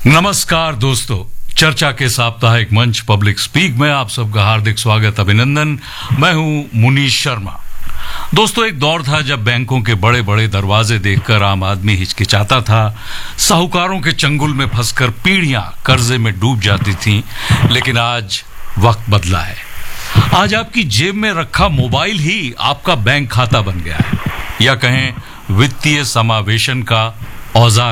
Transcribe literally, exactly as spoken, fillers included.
नमस्कार दोस्तों, चर्चा के साप्ताहिक मंच पब्लिक स्पीक में आप सबका हार्दिक स्वागत, अभिनंदन। मैं हूं मुनीश शर्मा। दोस्तों, एक दौर था जब बैंकों के बड़े बड़े दरवाजे देखकर आम आदमी हिचकिचाता था, साहूकारों के चंगुल में फंसकर पीढ़ियां कर्जे में डूब जाती थीं। लेकिन आज वक्त बदला है। आज आपकी जेब में रखा मोबाइल ही आपका बैंक खाता बन गया है, या कहें वित्तीय समावेशन का औजार